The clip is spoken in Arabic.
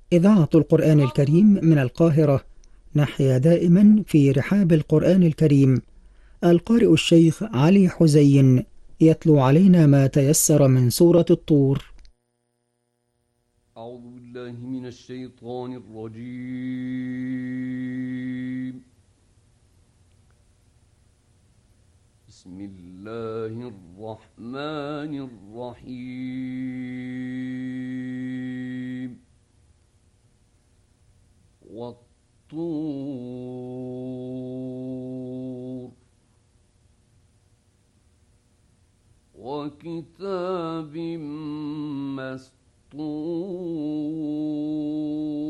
إذاعة القرآن الكريم من القاهرة. نحيا دائما في رحاب القرآن الكريم. القارئ الشيخ علي حزين يتلو علينا ما تيسر من سورة الطور. أعوذ بالله من الشيطان الرجيم. بسم الله الرحمن الرحيم. والطور وكتاب مسطور